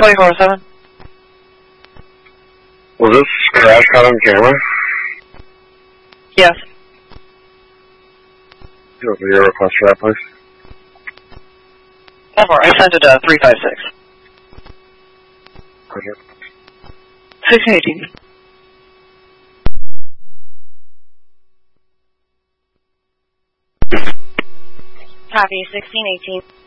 2407. Was this crash caught on camera? Yes. Your request for that, please. I sent it to 356. Roger. 1618. Copy, 1618.